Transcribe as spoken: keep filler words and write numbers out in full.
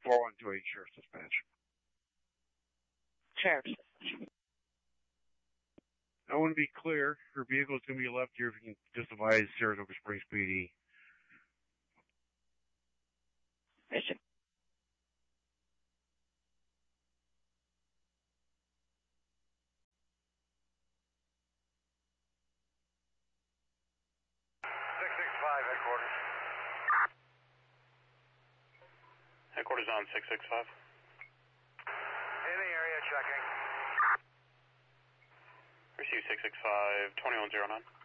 four one two eight, Sheriff's Dispatch. Sheriff's Dispatch. I want to be clear. Her vehicle is going to be left here if you can just advise Saratoga Springs P D. Mission. six six five, headquarters. Headquarters on six six five. In the area, checking. Receive six six five, twenty-one oh nine.